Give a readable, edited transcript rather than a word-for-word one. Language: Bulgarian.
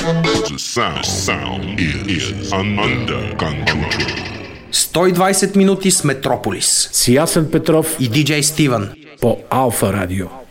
The sound is under control. 120 минути с Метрополис. С Ясен Петров и диджей Стивън по Алфа Радио.